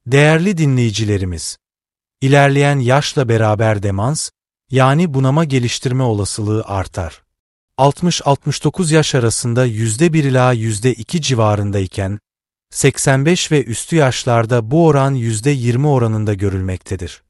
Değerli dinleyicilerimiz, ilerleyen yaşla beraber demans, yani bunama geliştirme olasılığı artar. 60-69 yaş arasında %1 ila %2 civarındayken, 85 ve üstü yaşlarda bu oran %20 oranında görülmektedir.